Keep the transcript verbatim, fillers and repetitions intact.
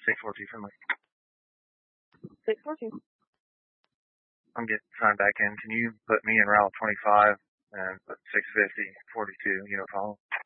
six four two Finley. six four two. I'm getting signed back in. Can you put me in route twenty-five and put six fifty forty-two, you know, follow?